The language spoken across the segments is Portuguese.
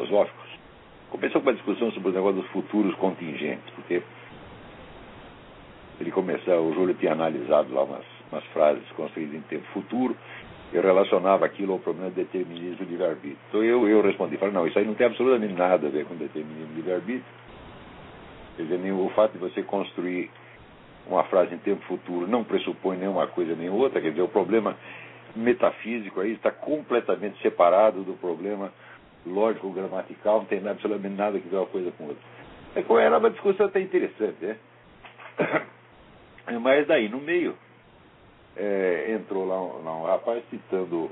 filosóficos. Começou com uma discussão sobre o negócio dos futuros contingentes, porque o Júlio tinha analisado lá umas frases construídas em tempo futuro. Eu relacionava aquilo ao problema do determinismo de livre-arbítrio. Então eu respondi, falei, não, isso aí não tem absolutamente nada a ver com determinismo de livre-arbítrio. Quer dizer, o fato de você construir uma frase em tempo futuro não pressupõe nenhuma coisa nem outra. Quer dizer, o problema metafísico aí está completamente separado do problema lógico-gramatical, não tem absolutamente nada que ver uma coisa com outra. Era uma discussão até interessante, né? Mas daí, no meio, entrou lá um rapaz citando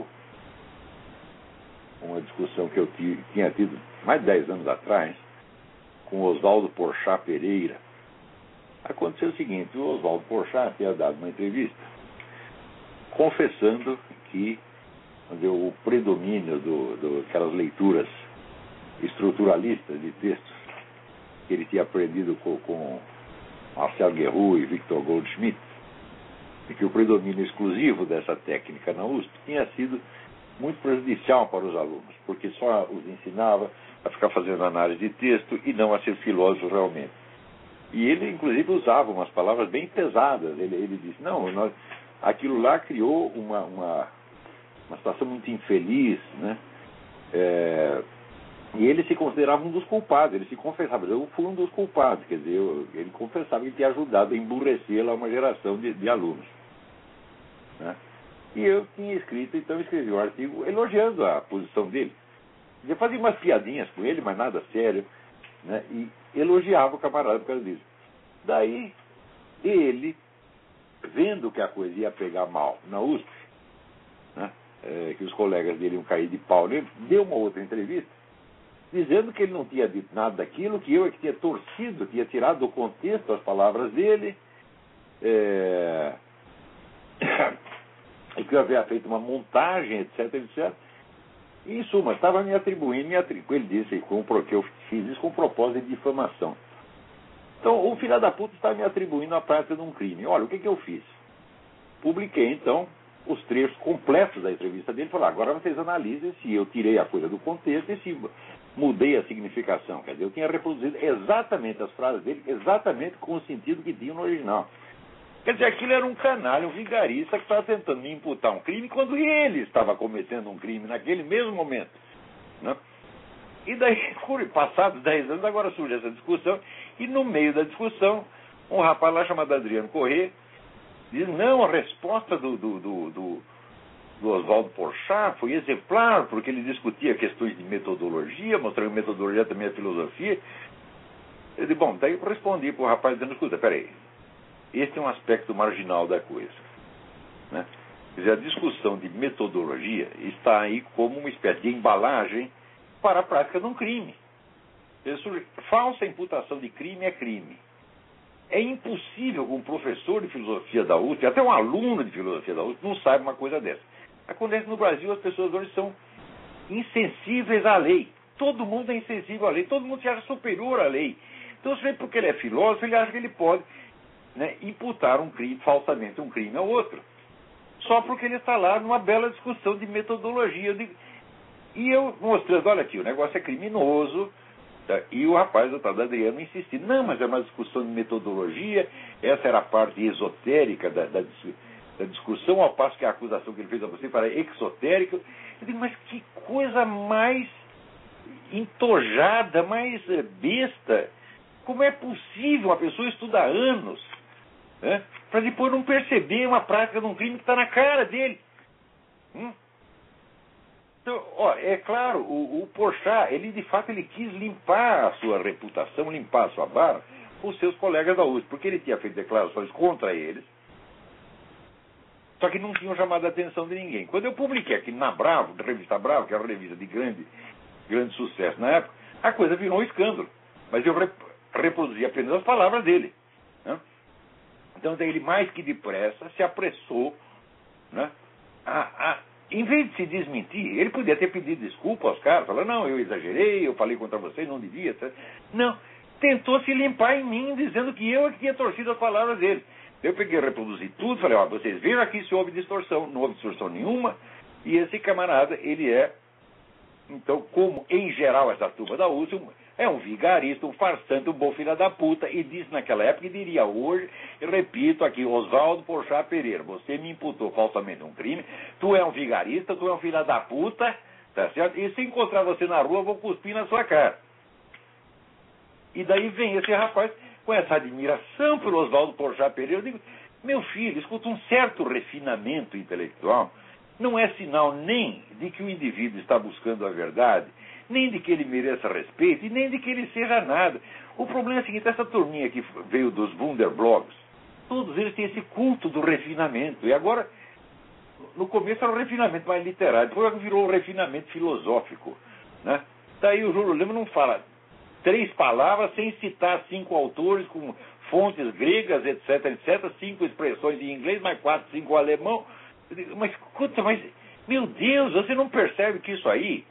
uma discussão que eu tinha tido mais de 10 anos atrás com o Oswaldo Porchat Pereira. Aconteceu o seguinte, o Oswaldo Porchat tinha dado uma entrevista confessando que o predomínio daquelas leituras estruturalistas de textos que ele tinha aprendido com Marcel Guerroux e Victor Goldschmidt, e que o predomínio exclusivo dessa técnica na USP tinha sido muito prejudicial para os alunos, porque só os ensinava a ficar fazendo análise de texto e não a ser filósofo realmente. E ele, inclusive, usava umas palavras bem pesadas. Ele disse, não, aquilo lá criou uma situação muito infeliz, né? E ele se considerava um dos culpados, ele se confessava, eu fui um dos culpados, quer dizer, ele confessava que tinha ajudado a emburrecer lá uma geração de alunos, né? E eu tinha escrevi um artigo elogiando a posição dele. Eu fazia umas piadinhas com ele, mas nada sério, né? E elogiava o camarada por causa disso. Daí, ele, vendo que a coisa ia pegar mal na USP, né? Que os colegas dele iam cair de pau nele, deu uma outra entrevista, dizendo que ele não tinha dito nada daquilo, que eu é que tinha torcido, tinha tirado do contexto as palavras dele, e que eu havia feito uma montagem, etc, etc. E, em suma, estava me atribuindo, ele disse que eu fiz isso com propósito de difamação. Então, o filho da puta estava me atribuindo a prática de um crime. Olha, o que eu fiz? Publiquei, então, os trechos completos da entrevista dele, falei, agora vocês analisem se eu tirei a coisa do contexto e se mudei a significação. Quer dizer, eu tinha reproduzido exatamente as frases dele, exatamente com o sentido que tinha no original. Quer dizer, aquilo era um canalha, um vigarista que estava tentando me imputar um crime quando ele estava cometendo um crime naquele mesmo momento, né? E daí, passados 10 anos, agora surge essa discussão, e no meio da discussão, um rapaz lá chamado Adriano Corrêa diz, não, a resposta do Oswaldo Porchat foi exemplar, porque ele discutia questões de metodologia, mostrando que metodologia também é filosofia. Eu disse, bom, daí eu respondi para o rapaz dizendo, escuta, peraí, este é um aspecto marginal da coisa, né? Quer dizer, a discussão de metodologia está aí como uma espécie de embalagem para a prática de um crime. Falsa imputação de crime é crime. É impossível que um professor de filosofia da USP, até um aluno de filosofia da USP, não saiba uma coisa dessa. Acontece no Brasil, as pessoas hoje são insensíveis à lei. Todo mundo é insensível à lei, todo mundo se acha superior à lei. Então, se porque ele é filósofo, ele acha que ele pode, né, imputar um crime, falsamente um crime ao outro. Só porque ele está lá numa bela discussão de metodologia. E eu mostrando, olha aqui, o negócio é criminoso. E o rapaz, o tal do Adriano, insistiu, não, mas é uma discussão de metodologia, essa era a parte esotérica da discussão, ao passo que a acusação que ele fez a você para exotérica. Eu digo, mas que coisa mais entojada, mais besta. Como é possível uma pessoa estudar anos, né, para depois não perceber uma prática de um crime que está na cara dele? Então, é claro, o Porchat, ele de fato quis limpar a sua reputação, limpar a sua barra com os seus colegas da USP, porque ele tinha feito declarações contra eles, só que não tinham chamado a atenção de ninguém. Quando eu publiquei aqui na Bravo, da revista Bravo, que era uma revista de grande sucesso na época, a coisa virou um escândalo. Mas eu reproduzi apenas as palavras dele, né? Então ele, mais que depressa, se apressou, né, em vez de se desmentir, ele podia ter pedido desculpa aos caras, falando, não, eu exagerei, eu falei contra vocês, não devia, etc. Não, tentou se limpar em mim, dizendo que eu tinha torcido as palavras dele. Eu peguei, reproduzi tudo, falei, vocês viram aqui se houve distorção, não houve distorção nenhuma, e esse camarada, ele é Então, como em geral essa turma da USP é um vigarista, um farsante, um bom filho da puta, e disse naquela época e diria hoje, eu repito aqui, Oswaldo Porchat Pereira, você me imputou falsamente um crime, tu é um vigarista, tu é um filho da puta, tá certo? E se encontrar você na rua, eu vou cuspir na sua cara. E daí vem esse rapaz com essa admiração pelo Oswaldo Porchat Pereira. Eu digo, meu filho, escuta, um certo refinamento intelectual não é sinal nem de que o indivíduo está buscando a verdade, nem de que ele mereça respeito, e nem de que ele seja nada. O problema é o seguinte, essa turminha que veio dos Wunderblogs, todos eles têm esse culto do refinamento. E agora, no começo era o refinamento mais literário, depois virou o refinamento filosófico, né? Daí o Júlio Lema não fala 3 palavras sem citar 5 autores com fontes gregas, etc, etc, 5 expressões em inglês, mais 4, 5 alemão. Mas, escuta, meu Deus, você não percebe que isso aí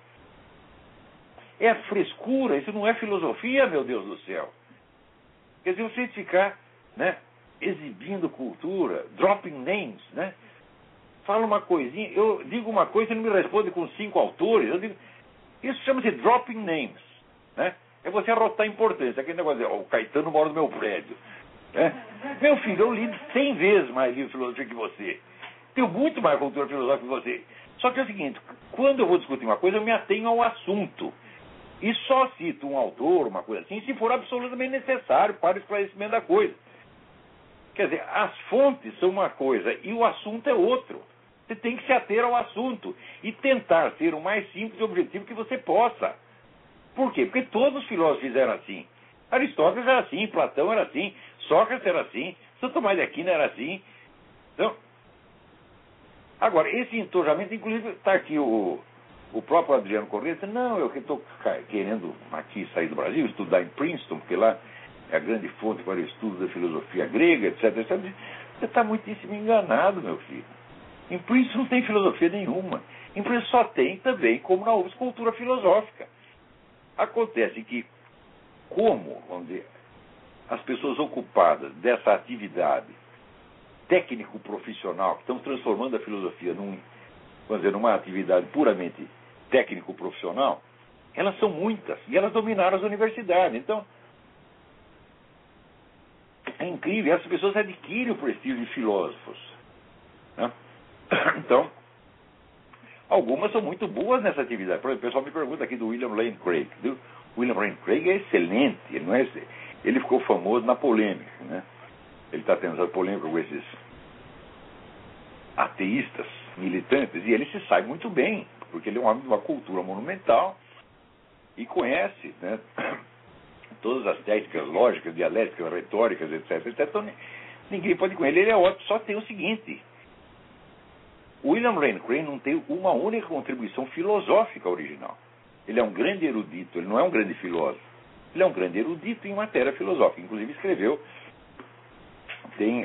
é frescura, isso não é filosofia, meu Deus do céu. Quer dizer, você ficar, né, exibindo cultura, dropping names, né? Fala uma coisinha, eu digo uma coisa e não me responde com 5 autores. Eu digo, isso chama-se dropping names, né? É você arrotar importância. Aquele negócio de, o Caetano mora no meu prédio. Né? Meu filho, eu li 100 vezes mais livro de filosofia que você. Tenho muito mais cultura filosófica que você. Só que é o seguinte, quando eu vou discutir uma coisa, eu me atenho ao assunto. E só cito um autor, uma coisa assim, se for absolutamente necessário para o esclarecimento da coisa. Quer dizer, as fontes são uma coisa e o assunto é outro. Você tem que se ater ao assunto e tentar ser o mais simples e objetivo que você possa. Por quê? Porque todos os filósofos fizeram assim. Aristóteles era assim, Platão era assim, Sócrates era assim, Santo Tomás de Aquino era assim. Então, agora, esse entojamento, inclusive, está aqui o próprio Adriano Corrêa, disse, não, eu que estou querendo aqui sair do Brasil, estudar em Princeton, porque lá é a grande fonte para o estudo da filosofia grega, etc, etc. Você está muitíssimo enganado, meu filho. Em Princeton não tem filosofia nenhuma. Em Princeton só tem também, como na UFRGS, cultura filosófica. Acontece que, como, vamos dizer, as pessoas ocupadas dessa atividade técnico-profissional, que estão transformando a filosofia numa atividade puramente técnico-profissional, elas são muitas, e elas dominaram as universidades. Então, é incrível, essas pessoas adquirem o prestígio de filósofos. Né? Então, algumas são muito boas nessa atividade. Por exemplo, o pessoal me pergunta aqui do William Lane Craig. O William Lane Craig é excelente. Ele ficou famoso na polêmica. Né? Ele está tendo essa polêmica com esses ateístas militantes. E ele se sai muito bem, porque ele é um homem de uma cultura monumental e conhece, né, todas as técnicas lógicas, dialéticas, retóricas, etc. Então, ninguém pode ir com ele. Ele é ótimo. Só tem o seguinte... William Lane Craig não tem uma única contribuição filosófica original. Ele é um grande erudito, ele não é um grande filósofo. Ele é um grande erudito em matéria filosófica. Inclusive escreveu, tem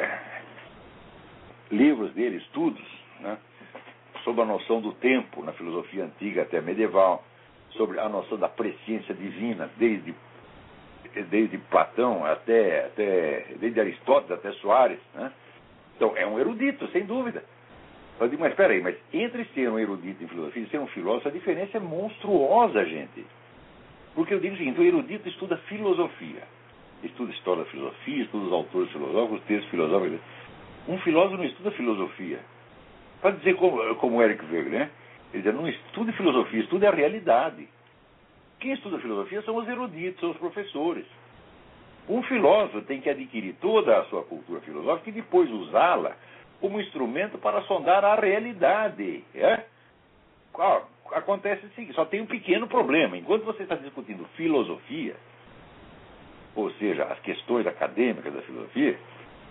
livros dele, estudos, né, sobre a noção do tempo na filosofia antiga até medieval, sobre a noção da presciência divina, desde Platão desde Aristóteles até Soares. Né? Então é um erudito, sem dúvida. Eu digo, mas espera aí, mas entre ser um erudito em filosofia e ser um filósofo, a diferença é monstruosa, gente. Porque eu digo o seguinte, o erudito estuda filosofia. Estuda história da filosofia, estuda os autores filosóficos, os textos filosóficos. Um filósofo não estuda filosofia. Para dizer como Eric Weber, né? Ele diz, não estuda filosofia, estuda a realidade. Quem estuda filosofia são os eruditos, são os professores. Um filósofo tem que adquirir toda a sua cultura filosófica e depois usá-la como instrumento para sondar a realidade. Acontece o seguinte, só tem um pequeno problema. Enquanto você está discutindo filosofia, ou seja, as questões acadêmicas da filosofia,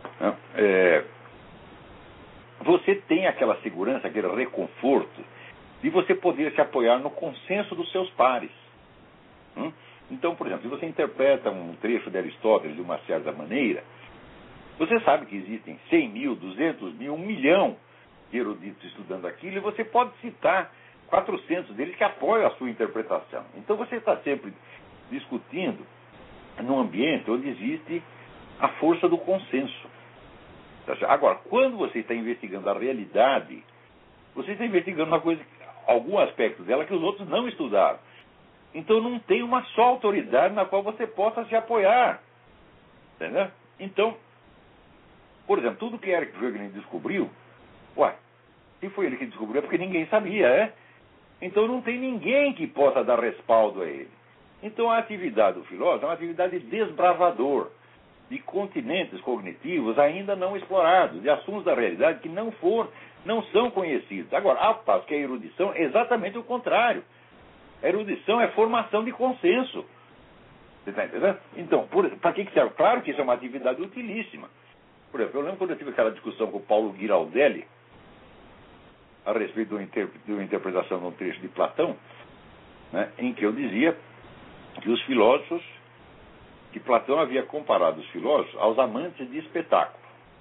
você tem aquela segurança, aquele reconforto de você poder se apoiar no consenso dos seus pares. Então, por exemplo, se você interpreta um trecho de Aristóteles de uma certa maneira, você sabe que existem 100 mil, 200 mil, 1 milhão de eruditos estudando aquilo, e você pode citar 400 deles que apoiam a sua interpretação. Então você está sempre discutindo num ambiente onde existe a força do consenso. Agora, quando você está investigando a realidade, você está investigando uma coisa algum aspecto dela que os outros não estudaram. Então não tem uma só autoridade na qual você possa se apoiar. Entendeu? Então, por exemplo, tudo que Eric Voegelin descobriu, se foi ele que descobriu é porque ninguém sabia, Então não tem ninguém que possa dar respaldo a ele. Então a atividade do filósofo é uma atividade de desbravador de continentes cognitivos ainda não explorados, de assuntos da realidade que não são conhecidos. Agora, ao passo que a erudição é exatamente o contrário. A erudição é formação de consenso. Você está entendendo? Então, para que serve? Claro que isso é uma atividade utilíssima. Por exemplo, eu lembro quando eu tive aquela discussão com o Paulo Giraldelli a respeito de uma interpretação de um trecho de Platão, né, em que eu dizia que os filósofos, que Platão havia comparado os filósofos aos amantes de espetáculos.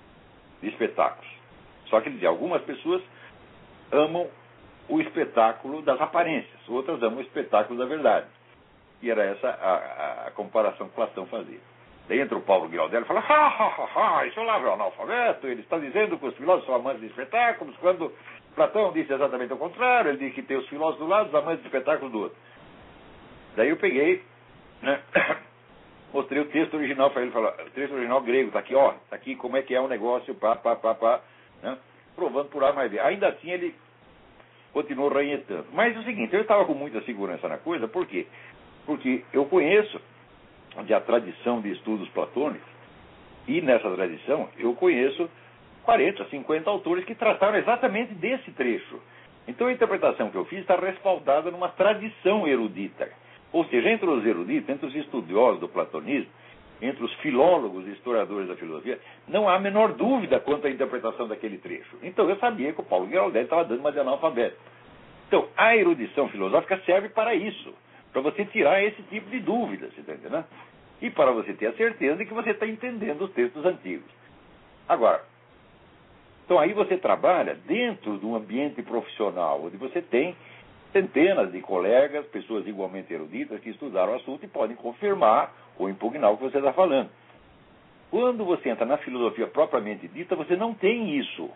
Só que ele dizia, algumas pessoas amam o espetáculo das aparências, outras amam o espetáculo da verdade. E era essa a comparação que Platão fazia. Daí entra o Paulo Giraldelli e fala, isso lá é o analfabeto, ele está dizendo que os filósofos são amantes de espetáculos, quando Platão disse exatamente o contrário, ele disse que tem os filósofos do lado, os amantes de espetáculos do outro. Daí eu peguei, né, mostrei o texto original para ele, o texto original grego, está aqui como é que é o negócio, né, provando por A mais B. Ainda assim ele continuou ranhetando. Mas é o seguinte, eu estava com muita segurança na coisa, por quê? Porque eu conheço a tradição de estudos platônicos, e nessa tradição eu conheço 40, 50 autores que trataram exatamente desse trecho. Então a interpretação que eu fiz está respaldada numa tradição erudita. Ou seja, entre os eruditos, entre os estudiosos do platonismo, entre os filólogos e historiadores da filosofia, não há a menor dúvida quanto à interpretação daquele trecho. Então eu sabia que o Paulo Giraldelli estava dando uma de analfabeto. Então a erudição filosófica serve para isso, para você tirar esse tipo de dúvidas, você está entendendo? E para você ter a certeza de que você está entendendo os textos antigos. Agora, então aí você trabalha dentro de um ambiente profissional, onde você tem centenas de colegas, pessoas igualmente eruditas, que estudaram o assunto e podem confirmar ou impugnar o que você está falando. Quando você entra na filosofia propriamente dita, você não tem isso.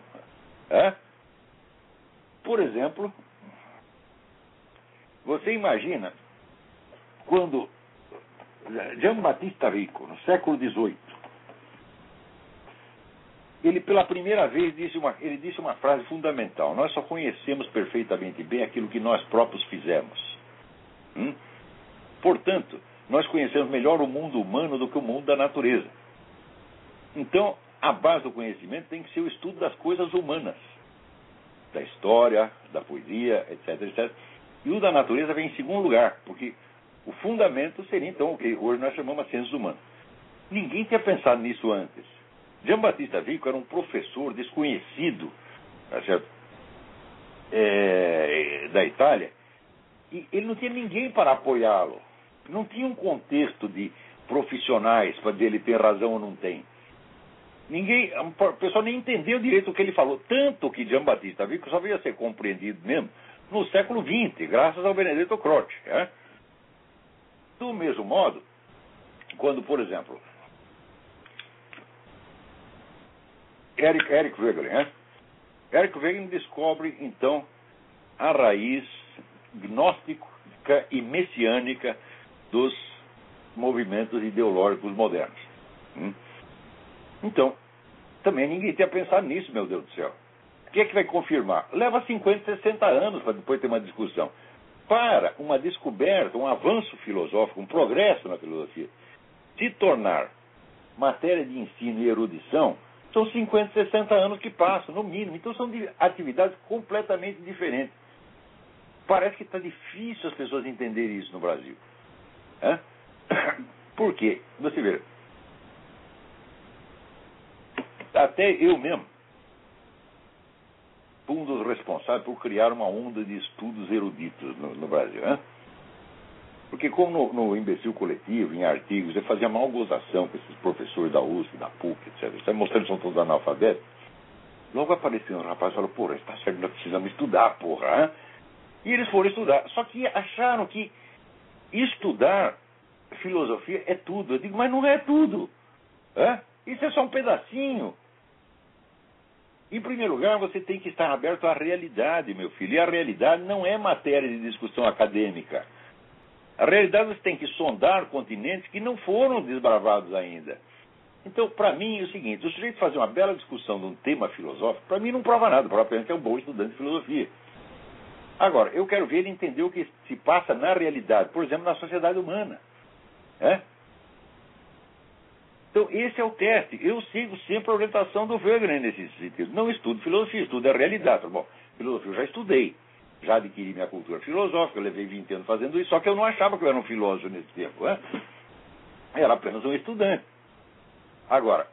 Por exemplo, você imagina quando Giambattista Vico, no século XVIII, ele pela primeira vez disse uma frase fundamental: nós só conhecemos perfeitamente bem aquilo que nós próprios fizemos. Portanto, nós conhecemos melhor o mundo humano do que o mundo da natureza. Então, a base do conhecimento tem que ser o estudo das coisas humanas, da história, da poesia, etc, etc. E o da natureza vem em segundo lugar, porque o fundamento seria, então, o que hoje nós chamamos de ciências humanas. Ninguém tinha pensado nisso antes. Giambattista Vico era um professor desconhecido, certo? Da Itália, e ele não tinha ninguém para apoiá-lo. Não tinha um contexto de profissionais para dizer ele tem razão ou não tem. O pessoal nem entendeu direito o que ele falou. Tanto que Giambattista Vico só veio a ser compreendido mesmo no século XX, graças ao Benedetto Croce. Do mesmo modo, quando, por exemplo, Eric Voegelin, Eric Voegelin descobre, então, a raiz gnóstica e messiânica dos movimentos ideológicos modernos. Então, também ninguém tinha pensado nisso, meu Deus do céu. O que é que vai confirmar? Leva 50, 60 anos para depois ter uma discussão. Para uma descoberta, um avanço filosófico, um progresso na filosofia, se tornar matéria de ensino e erudição, são 50, 60 anos que passam, no mínimo. Então são atividades completamente diferentes. Parece que está difícil as pessoas entenderem isso no Brasil. Por quê? Você vê, até eu mesmo fui um dos responsáveis por criar uma onda de estudos eruditos no Brasil. Porque como no Imbecil Coletivo, em artigos, eu fazia mal gozação com esses professores da USP, da PUC, etc. Você mostrando que são todos analfabetos. Logo apareceu um rapaz e falou, porra, está certo, nós precisamos estudar, porra. E eles foram estudar. Só que acharam que estudar filosofia é tudo. Eu digo, mas não é tudo. Isso é só um pedacinho. Em primeiro lugar, você tem que estar aberto à realidade, meu filho. E a realidade não é matéria de discussão acadêmica. A realidade você tem que sondar continentes que não foram desbravados ainda. Então, para mim, é o seguinte, o sujeito fazer uma bela discussão de um tema filosófico, para mim não prova nada, propriamente é um bom estudante de filosofia. Agora, eu quero ver ele entender o que se passa na realidade, por exemplo, na sociedade humana. Então, esse é o teste. Eu sigo sempre a orientação do Wegener nesse sentido. Não estudo filosofia, estudo a realidade. Bom, filosofia eu já estudei, já adquiri minha cultura filosófica, eu levei 20 anos fazendo isso, só que eu não achava que eu era um filósofo nesse tempo. Era apenas um estudante. Agora,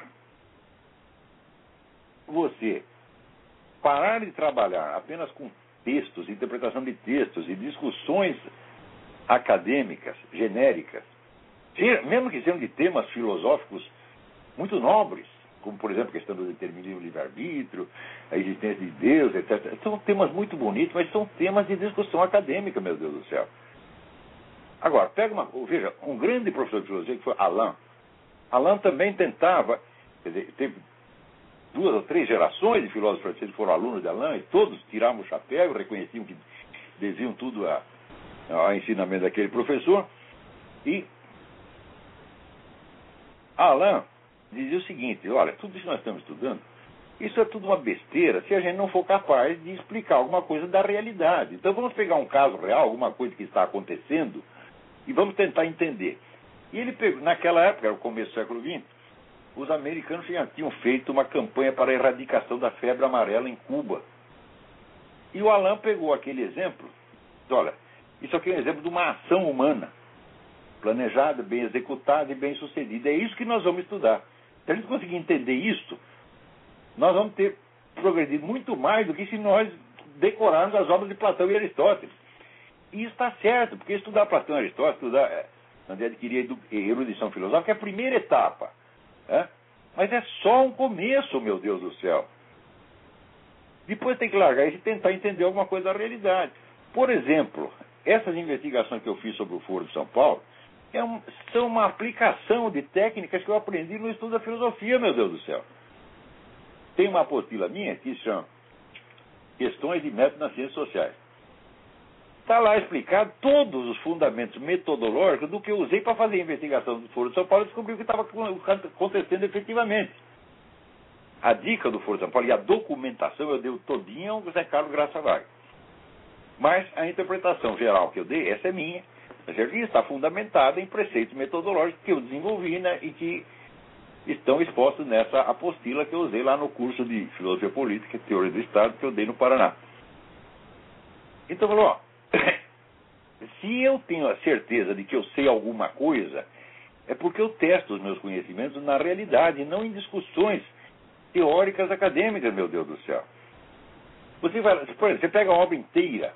você parar de trabalhar apenas com textos, interpretação de textos e discussões acadêmicas, genéricas, mesmo que sejam de temas filosóficos muito nobres, como, por exemplo, a questão do determinismo livre-arbítrio, a existência de Deus, etc. São temas muito bonitos, mas são temas de discussão acadêmica, meu Deus do céu. Agora, veja, um grande professor de filosofia que foi Alain. Alain também tentava, quer dizer, teve 2 ou 3 gerações de filósofos franceses que foram alunos de Alain, e todos tiravam o chapéu, reconheciam que deviam tudo ao ensinamento daquele professor. E Alain dizia o seguinte: olha, tudo isso que nós estamos estudando, isso é tudo uma besteira se a gente não for capaz de explicar alguma coisa da realidade. Então vamos pegar um caso real, alguma coisa que está acontecendo, e vamos tentar entender. E ele pegou, naquela época, era o começo do século XX, os americanos já tinham feito uma campanha para a erradicação da febre amarela em Cuba. E o Alain pegou aquele exemplo, olha, isso aqui é um exemplo de uma ação humana, planejada, bem executada e bem sucedida. É isso que nós vamos estudar. Se a gente conseguir entender isso, nós vamos ter progredido muito mais do que se nós decorarmos as obras de Platão e Aristóteles. E isso está certo, porque estudar Platão e Aristóteles, estudar, adquirir erudição filosófica é a primeira etapa. Mas é só um começo, meu Deus do céu. Depois tem que largar isso e tentar entender alguma coisa da realidade. Por exemplo, essas investigações que eu fiz sobre o Foro de São Paulo são uma aplicação de técnicas que eu aprendi no estudo da filosofia, meu Deus do céu. Tem uma apostila minha que se chama Questões de Método nas Ciências Sociais. Está lá explicado todos os fundamentos metodológicos do que eu usei para fazer a investigação do Foro de São Paulo e descobri o que estava acontecendo efetivamente. A dica do Foro de São Paulo e a documentação eu dei todinha ao José Carlos Graça Wagner. Mas a interpretação geral que eu dei, essa é minha, e está fundamentada em preceitos metodológicos que eu desenvolvi, né, e que estão expostos nessa apostila que eu usei lá no curso de Filosofia Política e Teoria do Estado que eu dei no Paraná. Então, falou, ó, se eu tenho a certeza de que eu sei alguma coisa, é porque eu testo os meus conhecimentos na realidade, e não em discussões teóricas acadêmicas, meu Deus do céu. Você vai, por exemplo, você pega a obra inteira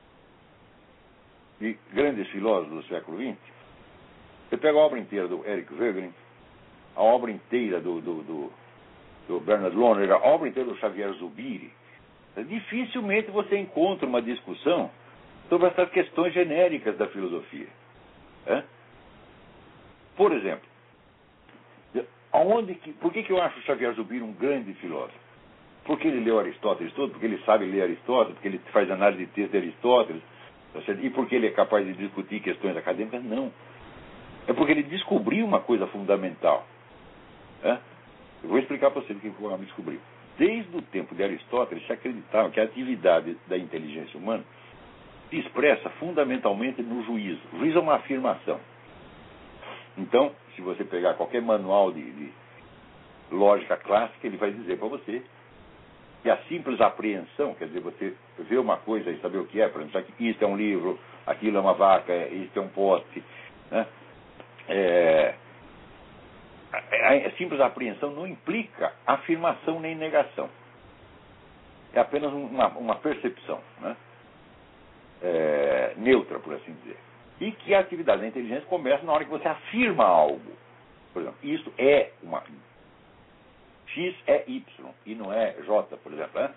de grandes filósofos do século XX, você pega a obra inteira do Eric Wegener, a obra inteira do Bernard Loner, a obra inteira do Xavier Zubiri, dificilmente você encontra uma discussão sobre essas questões genéricas da filosofia. Por exemplo, por que eu acho o Xavier Zubiri um grande filósofo? Porque ele leu Aristóteles todo, porque ele sabe ler Aristóteles, porque ele faz análise de texto de Aristóteles, e porque ele é capaz de discutir questões acadêmicas? Não. É porque ele descobriu uma coisa fundamental. Eu vou explicar para você o que o homem descobriu. Desde o tempo de Aristóteles, se acreditava que a atividade da inteligência humana se expressa fundamentalmente no juízo. O juízo é uma afirmação. Então, se você pegar qualquer manual de lógica clássica, ele vai dizer para você que a simples apreensão, quer dizer, você vê uma coisa e saber o que é, por exemplo, que isso é um livro, aquilo é uma vaca, isso é um poste, né? A simples apreensão não implica afirmação nem negação. É apenas uma percepção, né? Neutra, por assim dizer. E que a atividade da inteligência começa na hora que você afirma algo. Por exemplo, isso é uma... X é Y e não é J, por exemplo. Né?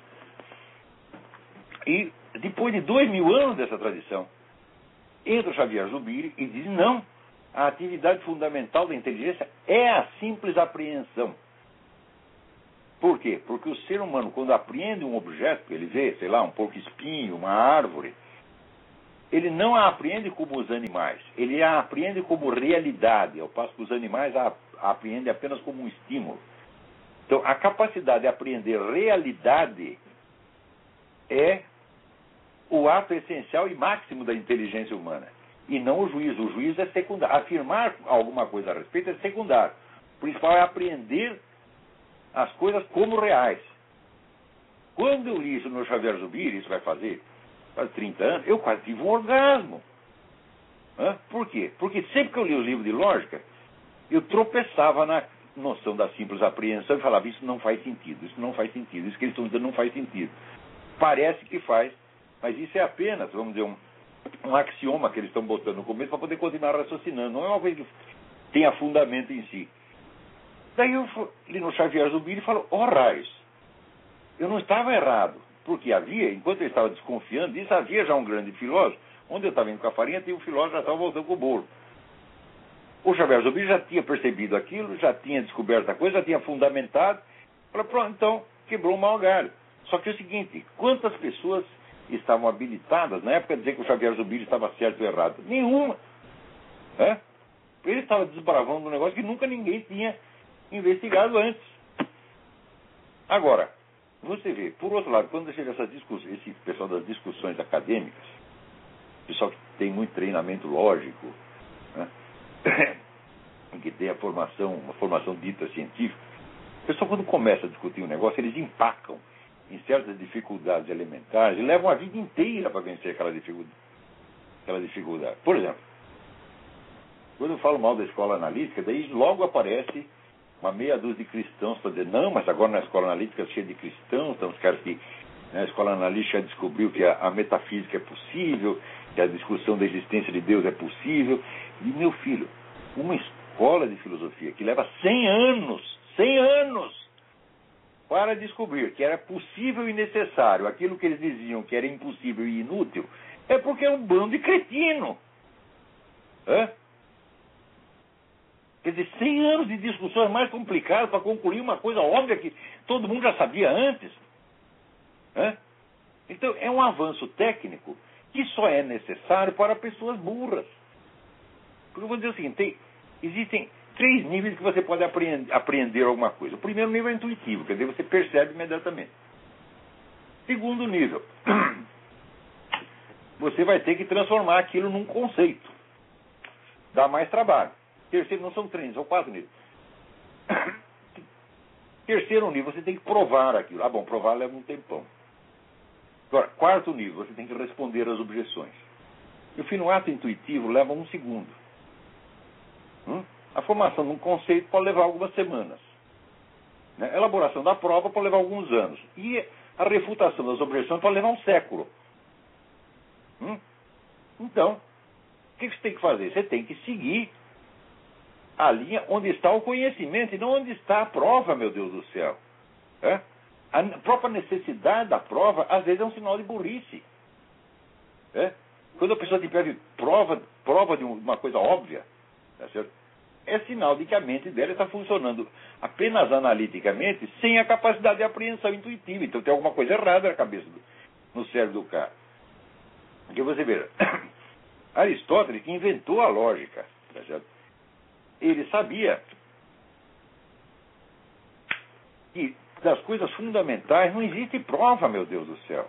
E depois de 2000 anos dessa tradição, entra o Xavier Zubiri e diz, não, a atividade fundamental da inteligência é a simples apreensão. Por quê? Porque o ser humano, quando apreende um objeto, ele vê, sei lá, um porco-espinho, uma árvore, ele não a apreende como os animais, ele a apreende como realidade, ao passo que os animais a apreendem apenas como um estímulo. Então, a capacidade de apreender realidade é o ato essencial e máximo da inteligência humana, e não o juízo. O juízo é secundário. Afirmar alguma coisa a respeito é secundário. O principal é apreender as coisas como reais. Quando eu li isso no Xavier Zubiri, isso vai fazer quase 30 anos, eu quase tive um orgasmo. Por quê? Porque sempre que eu li o livro de lógica, eu tropeçava na noção da simples apreensão e falava, isso não faz sentido, isso não faz sentido, isso que eles estão dizendo não faz sentido. Parece que faz, mas isso é apenas, vamos dizer, um axioma que eles estão botando no começo para poder continuar raciocinando. Não é uma coisa que tenha fundamento em si. Daí eu li no Xavier Zubiri e falou, raios, eu não estava errado, porque havia, enquanto eu estava desconfiando disso, havia já um grande filósofo, onde eu estava indo com a farinha, e o filósofo já estava voltando com o bolo. O Xavier Zubiri já tinha percebido aquilo, já tinha descoberto a coisa, já tinha fundamentado, falou, pronto, então quebrou o mau galho. Só que é o seguinte, quantas pessoas estavam habilitadas na época a dizer que o Xavier Zubiri estava certo ou errado? Nenhuma. Ele estava desbravando um negócio que nunca ninguém tinha investigado antes. Agora, você vê, por outro lado, quando chega esse pessoal das discussões acadêmicas, pessoal que tem muito treinamento lógico, que tem uma formação dita científica, o pessoal quando começa a discutir um negócio, eles empacam em certas dificuldades elementares e levam a vida inteira para vencer aquela dificuldade. Por exemplo, quando eu falo mal da escola analítica, daí logo aparece uma meia dúzia de cristãos para dizer, não, mas agora na escola analítica é cheia de cristãos, então os caras que a escola analítica descobriu que a metafísica é possível, que a discussão da existência de Deus é possível. E, meu filho, uma escola de filosofia que leva 100 anos para descobrir que era possível e necessário aquilo que eles diziam que era impossível e inútil, é porque é um bando de cretino. Quer dizer, 100 anos de discussões mais complicadas para concluir uma coisa óbvia que todo mundo já sabia antes. Então, é um avanço técnico que só é necessário para pessoas burras. Porque eu vou dizer o seguinte, existem 3 níveis que você pode aprender alguma coisa. O primeiro nível é intuitivo, quer dizer, você percebe imediatamente. Segundo nível, você vai ter que transformar aquilo num conceito. Dá mais trabalho. Terceiro, não são 3, são 4 níveis. Terceiro nível, você tem que provar aquilo. Bom, provar leva um tempão. Agora, 4º nível, você tem que responder às objeções. E o fino ato intuitivo leva 1 segundo. A formação de um conceito pode levar algumas semanas. A elaboração da prova pode levar alguns anos. E a refutação das objeções pode levar 1 século. Então, o que você tem que fazer? Você tem que seguir a linha onde está o conhecimento e não onde está a prova, meu Deus do céu. A própria necessidade da prova, às vezes, é um sinal de burrice. Quando a pessoa te pede prova de uma coisa óbvia, tá certo? É sinal de que a mente dela está funcionando apenas analiticamente, sem a capacidade de apreensão intuitiva. Então tem alguma coisa errada na cabeça, no cérebro do cara. Porque você vê, Aristóteles, que inventou a lógica, tá certo? Ele sabia que das coisas fundamentais não existe prova, meu Deus do céu.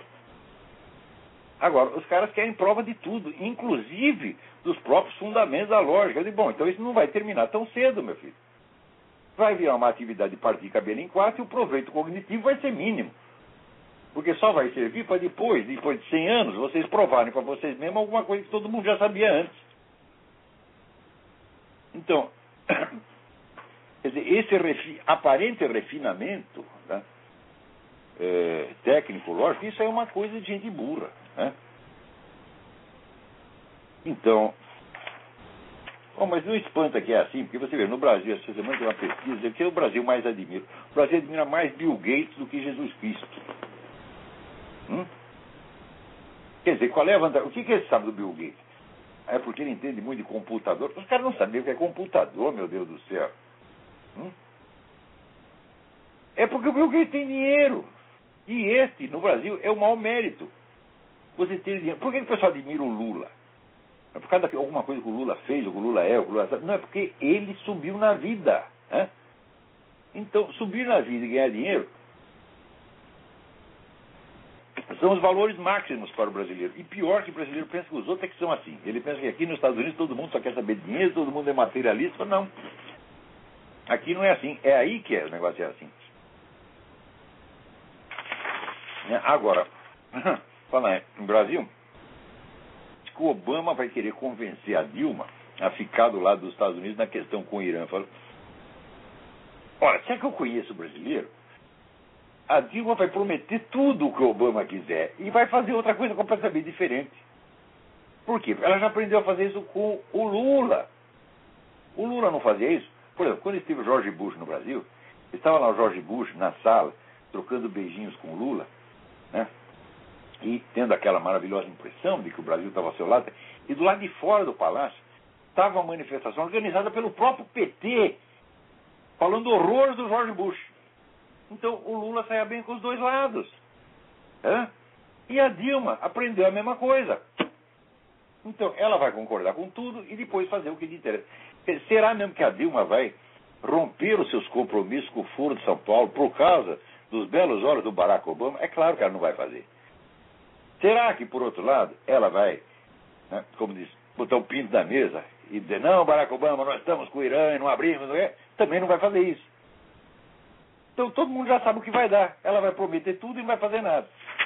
Agora, os caras querem prova de tudo, inclusive dos próprios fundamentos da lógica. Eu digo, bom, então isso não vai terminar tão cedo, meu filho. Vai virar uma atividade de partir cabelo em 4 e o proveito cognitivo vai ser mínimo. Porque só vai servir para depois de 100 anos, vocês provarem para vocês mesmos alguma coisa que todo mundo já sabia antes. Então, quer dizer, esse aparente refinamento, né, técnico, lógico, isso é uma coisa de gente burra. Então, mas não espanta que é assim, porque você vê, no Brasil, essa semana tem uma pesquisa, que é o Brasil mais admira. O Brasil admira mais Bill Gates do que Jesus Cristo. Quer dizer, qual é a vantagem? O que ele sabe do Bill Gates? É porque ele entende muito de computador. Os caras não sabiam o que é computador, meu Deus do céu. É porque o Bill Gates tem dinheiro. E este, no Brasil, é o mau mérito. Você ter dinheiro. Por que o pessoal admira o Lula? É por causa de alguma coisa que o Lula fez, o que o Lula é, o que o Lula sabe. Não, é porque ele subiu na vida. Né? Então, subir na vida e ganhar dinheiro são os valores máximos para o brasileiro. E pior que o brasileiro pensa que os outros é que são assim. Ele pensa que aqui nos Estados Unidos todo mundo só quer saber de dinheiro, todo mundo é materialista. Não. Aqui não é assim. É aí que o negócio é assim. Agora, falar no Brasil, diz que o Obama vai querer convencer a Dilma a ficar do lado dos Estados Unidos na questão com o Irã. Fala, olha, será que eu conheço o brasileiro? A Dilma vai prometer tudo o que o Obama quiser e vai fazer outra coisa completamente diferente. Por quê? Ela já aprendeu a fazer isso com o Lula. O Lula não fazia isso? Por exemplo, quando esteve o George Bush no Brasil, estava lá o George Bush na sala, trocando beijinhos com o Lula, né? E tendo aquela maravilhosa impressão de que o Brasil estava ao seu lado. E do lado de fora do palácio estava uma manifestação organizada pelo próprio PT, falando horrores do George Bush. Então o Lula saia bem com os dois lados. E a Dilma aprendeu a mesma coisa. Então ela vai concordar com tudo e depois fazer o que lhe interessa. Será mesmo que a Dilma vai romper os seus compromissos com o Foro de São Paulo por causa dos belos olhos do Barack Obama? É claro que ela não vai fazer. Será que, por outro lado, ela vai, né, como diz, botar o pinto na mesa e dizer, não, Barack Obama, nós estamos com o Irã e não abrimos, não é? Também não vai fazer isso. Então todo mundo já sabe o que vai dar. Ela vai prometer tudo e não vai fazer nada.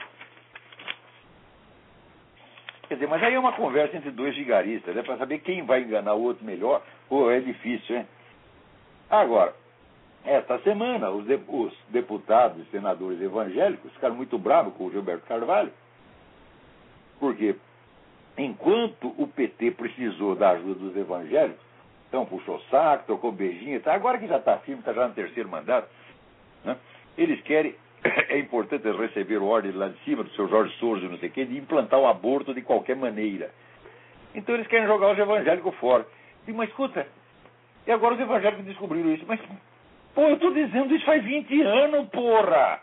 Quer dizer, mas aí é uma conversa entre dois vigaristas, né, para saber quem vai enganar o outro melhor. Pô, é difícil, hein? Agora, esta semana, os deputados e senadores evangélicos ficaram muito bravos com o Gilberto Carvalho, porque enquanto o PT precisou da ajuda dos evangélicos, então puxou saco, trocou beijinho, tá? Agora que já está firme, está já no terceiro mandato, né? Eles querem, é importante receber ordem lá de cima do seu Jorge Soros e não sei o quê, de implantar o aborto de qualquer maneira. Então eles querem jogar os evangélicos fora. Mas escuta, e agora os evangélicos descobriram isso. Mas, pô, eu estou dizendo isso faz 20 anos, porra!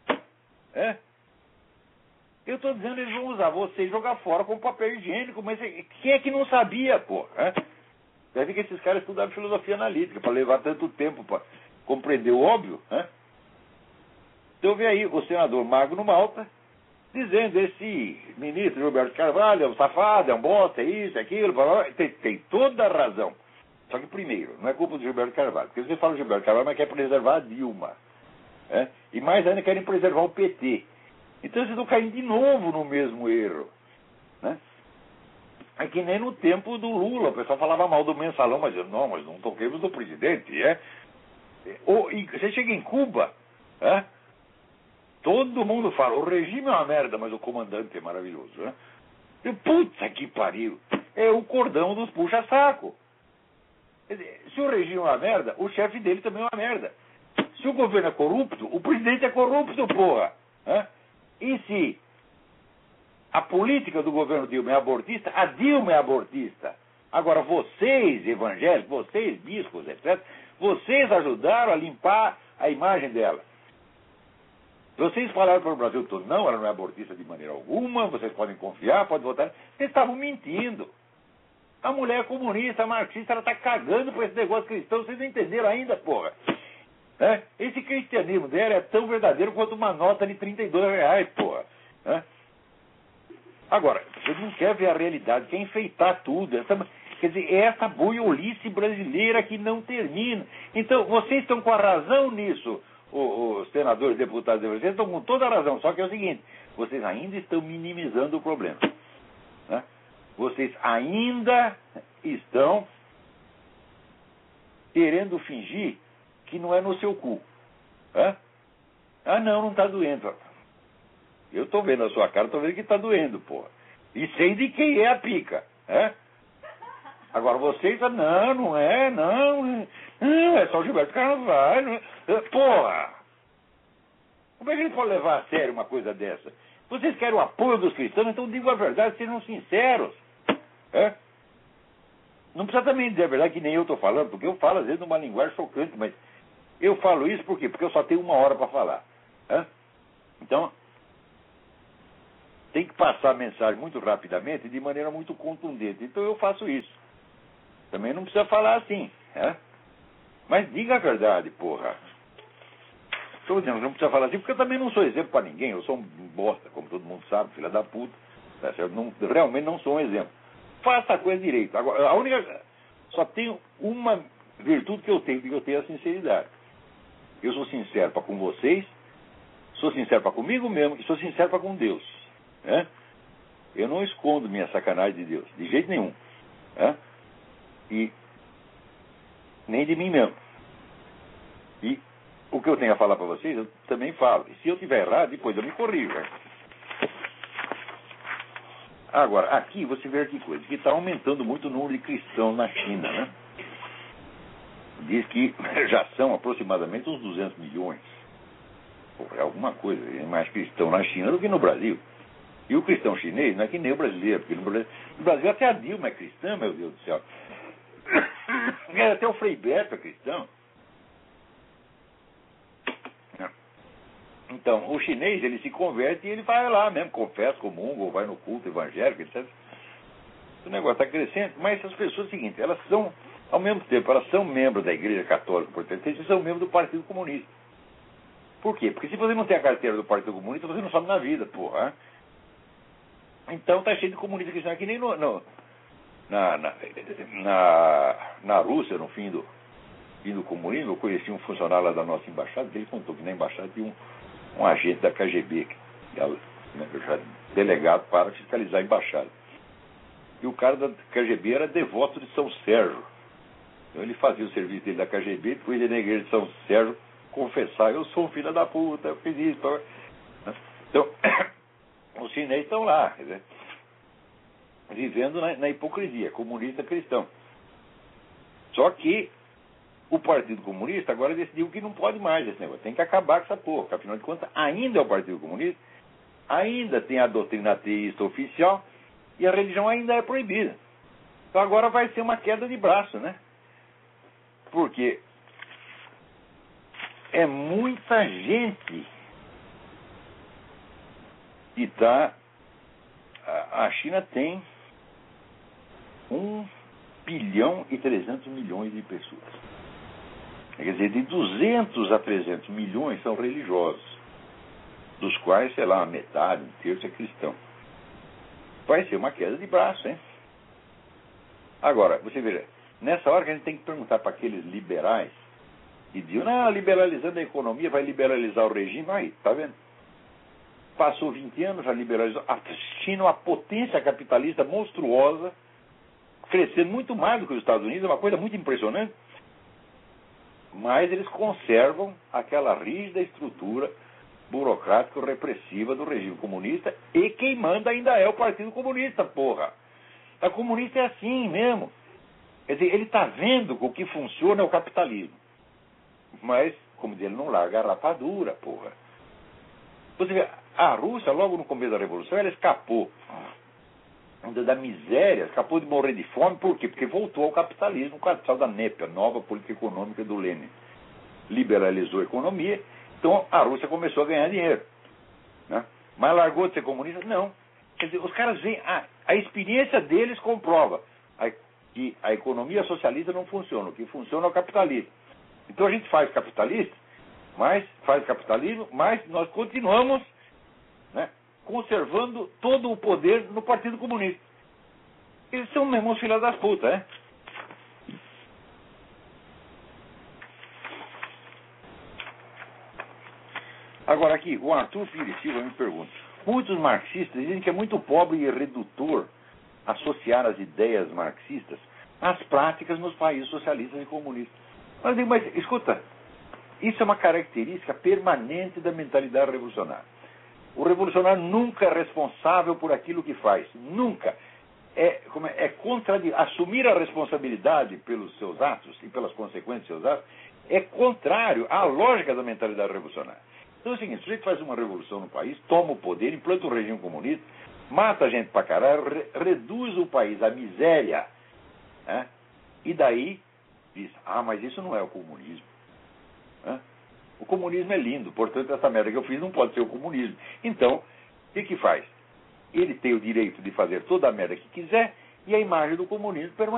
Eu estou dizendo eles vão usar você e jogar fora com papel higiênico, mas quem é que não sabia, porra? Deve que esses caras estudaram filosofia analítica para levar tanto tempo para compreender o óbvio, Então vê aí o senador Magno Malta dizendo, esse ministro Gilberto Carvalho é um safado, é um bosta, é isso, é aquilo, blá, blá, blá. Tem toda a razão. Só que primeiro, não é culpa do Gilberto Carvalho, porque você fala Gilberto Carvalho, mas quer preservar a Dilma. E mais ainda querem preservar o PT. Então vocês estão caindo de novo no mesmo erro. É que nem no tempo do Lula, o pessoal falava mal do mensalão, mas não toquemos do presidente. E você chega em Cuba, todo mundo fala, o regime é uma merda, mas o comandante é maravilhoso. E, puta que pariu, é o cordão dos puxa-saco. Quer dizer, se o regime é uma merda, o chefe dele também é uma merda. Se o governo é corrupto, o presidente é corrupto, porra. E se a política do governo Dilma é abortista, a Dilma é abortista. Agora, vocês, evangélicos, vocês, bispos, etc., vocês ajudaram a limpar a imagem dela. Vocês falaram para o Brasil todo, não, ela não é abortista de maneira alguma, vocês podem confiar, podem votar. Vocês estavam mentindo. A mulher comunista, marxista, ela está cagando por esse negócio cristão, vocês não entenderam ainda, porra. Esse cristianismo dela é tão verdadeiro quanto uma nota de R$32, porra. Agora, você não quer ver a realidade, quer enfeitar tudo. Quer dizer, é essa boiolice brasileira que não termina. Então, vocês estão com a razão nisso, os senadores, deputados, vocês estão com toda a razão. Só que é o seguinte, vocês ainda estão minimizando o problema. Vocês ainda estão querendo fingir que não é no seu cu. Não está doendo. Eu estou vendo a sua cara, estou vendo que está doendo, porra. E sei de quem é a pica. Agora vocês, não é só o Gilberto Carvalho. Porra! Como é que ele pode levar a sério uma coisa dessa? Vocês querem o apoio dos cristãos, então digam a verdade, sejam sinceros. Não precisa também dizer a verdade que nem eu estou falando, porque eu falo às vezes numa linguagem chocante, mas Eu falo isso por quê? Porque eu só tenho 1 hora para falar. Né? Então, tem que passar a mensagem muito rapidamente, de maneira muito contundente. Então eu faço isso. Também não precisa falar assim. Né? Mas diga a verdade, porra. Estou dizendo, não precisa falar assim, porque eu também não sou exemplo para ninguém. Eu sou um bosta, como todo mundo sabe, filha da puta. Eu realmente não sou um exemplo. Faça a coisa direito. Agora, só tenho uma virtude que eu tenho a sinceridade. Eu sou sincero para com vocês, sou sincero para comigo mesmo e sou sincero para com Deus. Né? Eu não escondo minha sacanagem de Deus, de jeito nenhum. Né? E nem de mim mesmo. E o que eu tenho a falar para vocês, eu também falo. E se eu estiver errado, depois eu me corrijo. Né? Agora, aqui você vê que coisa, que está aumentando muito o número de cristãos na China, né? Diz que já são aproximadamente uns 200 milhões. Pô, é alguma coisa, é mais cristão na China do que no Brasil. E o cristão chinês não é que nem o brasileiro, porque no Brasil até a Dilma é cristã, meu Deus do céu. Até o Frei Beto é cristão. Então, o chinês, ele se converte e ele vai lá mesmo, confessa, comunga, ou vai no culto evangélico, etc. O negócio está crescendo, mas essas pessoas, é o seguinte, elas são, ao mesmo tempo, elas são membros da Igreja Católica Protestante e são membros do Partido Comunista. Por quê? Porque se você não tem a carteira do Partido Comunista, você não sobe na vida, porra. Então tá cheio de comunista cristão, aqui nem na Rússia, no fim do comunismo. Eu conheci um funcionário lá da nossa embaixada, que ele contou que na embaixada tinha um agente da KGB, que era delegado para fiscalizar a embaixada. E o cara da KGB era devoto de São Sérgio. Então ele fazia o serviço dele da KGB, depois ele ia na igreja de São Sérgio confessar: eu sou um filho da puta, eu fiz isso. Então, os chineses estão lá, quer dizer, vivendo na hipocrisia, comunista cristão. Só que o Partido Comunista agora decidiu que não pode mais esse negócio. Tem que acabar com essa porra, porque afinal de contas ainda é o Partido Comunista, ainda tem a doutrina ateísta oficial e a religião ainda é proibida. Então agora vai ser uma queda de braço, né? Porque é muita gente que está... A China tem 1 bilhão e 300 milhões de pessoas. Quer dizer, de 200 a 300 milhões são religiosos, dos quais, sei lá, metade, 1/3 é cristão. Vai ser uma queda de braço, hein? Agora, você veja, nessa hora que a gente tem que perguntar para aqueles liberais que dizem: não, liberalizando a economia vai liberalizar o regime. Aí, tá vendo? Passou 20 anos, já liberalizou. A China é uma potência capitalista monstruosa, crescendo muito mais do que os Estados Unidos, é uma coisa muito impressionante. Mas eles conservam aquela rígida estrutura burocrático-repressiva do regime comunista, e quem manda ainda é o Partido Comunista, porra. A comunista é assim mesmo. Quer dizer, ele está vendo que o que funciona é o capitalismo. Mas, como diz, ele não larga a rapadura, porra. Você vê, a Rússia, logo no começo da Revolução, ela escapou da miséria, escapou de morrer de fome. Por quê? Porque voltou ao capitalismo com a tal da NEP, a nova política econômica do Lenin. Liberalizou a economia, então a Rússia começou a ganhar dinheiro. Né? Mas largou de ser comunista? Não. Quer dizer, os caras veem, a experiência deles comprova que a economia socialista não funciona, o que funciona é o capitalismo. Então a gente faz capitalismo, mas nós continuamos, né, conservando todo o poder no Partido Comunista. Eles são mesmo os filhos das putas, né? Agora aqui, o Arthur Pires Silva me pergunta: muitos marxistas dizem que é muito pobre e redutor associar as ideias marxistas às práticas nos países socialistas e comunistas. Mas escuta, isso é uma característica permanente da mentalidade revolucionária. O revolucionário nunca é responsável por aquilo que faz. Nunca. Assumir a responsabilidade pelos seus atos e pelas consequências dos seus atos é contrário à lógica da mentalidade revolucionária. Então é o seguinte: se a gente faz uma revolução no país, toma o poder, implanta o regime comunista, mata a gente pra caralho, reduz o país à miséria, né? E daí diz: mas isso não é o comunismo. Né? O comunismo é lindo, portanto, essa merda que eu fiz não pode ser o comunismo. Então, o que faz? Ele tem o direito de fazer toda a merda que quiser e a imagem do comunismo permanece.